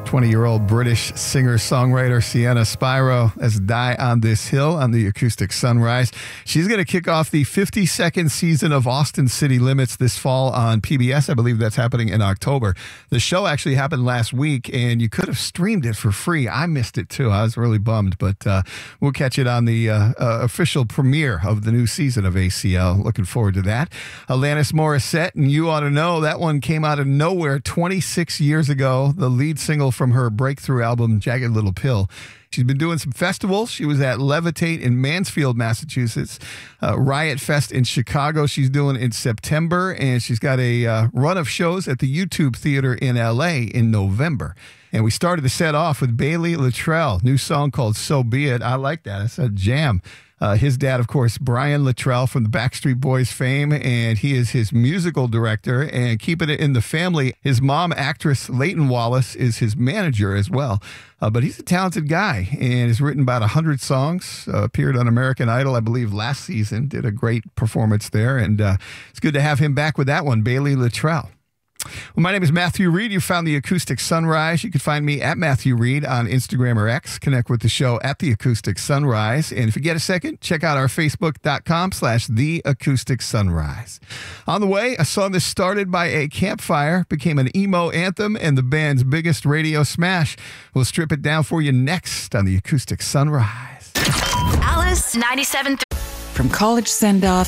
20-year-old British singer-songwriter Sienna Spiro as Die on This Hill on the Acoustic Sunrise. She's going to kick off the 52nd season of Austin City Limits this fall on PBS. I believe that's happening in October. The show actually happened last week, and you could have streamed it for free. I missed it, too. I was really bummed, but we'll catch it on the official premiere of the new season of ACL. Looking forward to that. Alanis Morissette, and You Ought to Know, that one came out of nowhere 26 years ago, the lead single from her breakthrough album, Jagged Little Pill. She's been doing some festivals. She was at Levitate in Mansfield, Massachusetts, Riot Fest in Chicago she's doing in September, and she's got a run of shows at the YouTube Theater in L.A. in November. And we started the set off with Bailey Luttrell, new song called So Be It. I like that. It's a jam. His dad, of course, Brian Luttrell from the Backstreet Boys fame, and he is his musical director. And keeping it in the family, his mom, actress Leighton Wallace, is his manager as well. But he's a talented guy and has written about 100 songs, appeared on American Idol, I believe, last season, did a great performance there. And it's good to have him back with that one, Bailey Luttrell. Well, my name is Matthew Reed. You found the Acoustic Sunrise. You can find me at Matthew Reed on Instagram or X. Connect with the show at the Acoustic Sunrise. And if you get a second, check out our Facebook.com/The Acoustic Sunrise. On the way, a song that started by a campfire became an emo anthem and the band's biggest radio smash. We'll strip it down for you next on the Acoustic Sunrise. Alice 97.3. From college send-offs